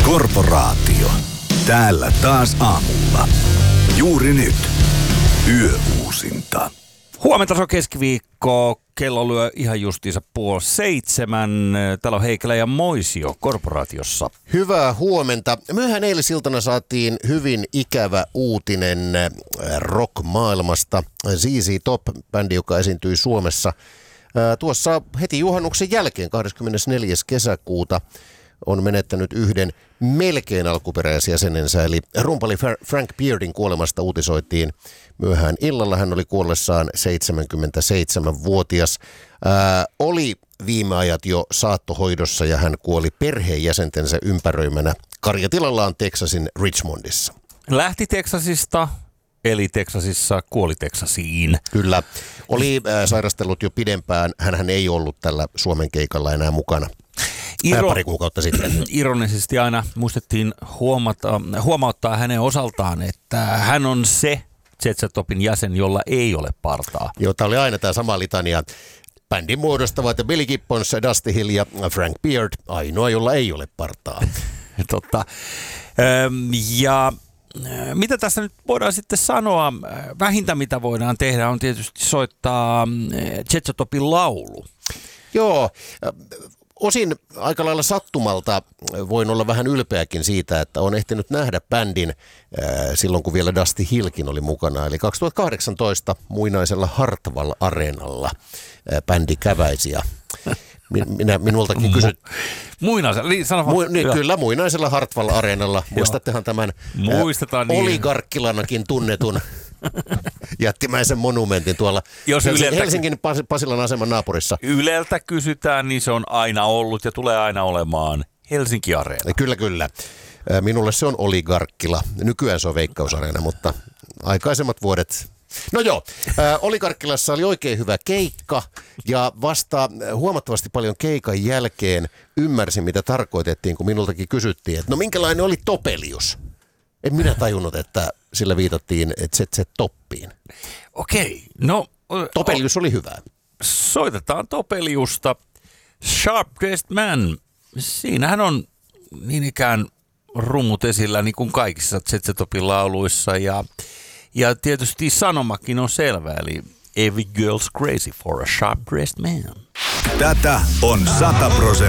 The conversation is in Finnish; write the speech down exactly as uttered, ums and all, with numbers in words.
Korporaatio. Täällä taas aamulla. Juuri nyt. Yöuusinta. Huomenta, se on keskiviikko. Kello lyö ihan justiinsa puoli seitsemän. Täällä on Heikelä ja Moisio Korporaatiossa. Hyvää huomenta. Myöhään eilisiltana saatiin hyvin ikävä uutinen rock-maailmasta. Z Z Top, bändi, joka esiintyi Suomessa tuossa heti juhannuksen jälkeen kahdeskymmenesneljäs kesäkuuta, on menettänyt yhden melkein alkuperäisjäsenensä, eli rumpali Frank Beardin kuolemasta uutisoitiin myöhään illalla. Hän oli kuollessaan seitsemänkymmentäseitsemänvuotias. Ää, oli viime ajat jo saattohoidossa ja hän kuoli perheenjäsentensä ympäröimänä karjatilallaan Texasin Richmondissa. Lähti Texasista, eli Texasissa, kuoli Texasiin. Kyllä. Oli ää, sairastellut jo pidempään. Hänhän ei ollut tällä Suomen keikalla enää mukana. Iro- pari kuukautta sitten. Ironisesti aina muistettiin huomata, huomauttaa hänen osaltaan, että hän on se Z Z Topin jäsen, jolla ei ole partaa. Joo, tämä oli aina tämä sama litania. Bändin muodostavat Billy Gibbons, Dusty Hill ja Frank Beard, ainoa, jolla ei ole partaa. Totta. Ja mitä tässä nyt voidaan sitten sanoa? Vähintä mitä voidaan tehdä on tietysti soittaa Z Z Topin laulu. Joo, osin aika lailla sattumalta voin olla vähän ylpeäkin siitä, että olen ehtinyt nähdä bändin silloin, kun vielä Dusty Hillkin oli mukana. Eli kaksituhattakahdeksantoista muinaisella Hartwall-areenalla bändi käväisi ja minä, minultakin kysyt... Muinaisella, niin sano Mu, niin, kyllä, muinaisella Hartwall-areenalla. Muistattehan tämän Muistetaan niin. oligarkkilanakin tunnetun jättimäisen monumentin tuolla Jos Helsingin, Yleltä, Helsingin Pasilan aseman naapurissa. Yleltä kysytään, niin se on aina ollut ja tulee aina olemaan Helsinki-areena. Kyllä, kyllä. Minulle se on oligarkkila. Nykyään se on Veikkausareena, mutta aikaisemmat vuodet... No joo, äh, Oligarkkilassa oli oikein hyvä keikka ja vasta huomattavasti paljon keikan jälkeen ymmärsin, mitä tarkoitettiin, kun minultakin kysyttiin, että no minkälainen oli Topelius? En minä tajunnut, että sillä viitattiin Z Z Toppiin. Okei, no... Topelius oli hyvä. Soitetaan Topeliusta. Sharp Dressed Man. Siinähän on niin ikään rummut esillä niin kuin kaikissa Z Z Topin lauluissa ja... Ja tietysti sanomakin on selvä, eli every girl's crazy for a sharp-dressed man. Tätä on sata prosenttia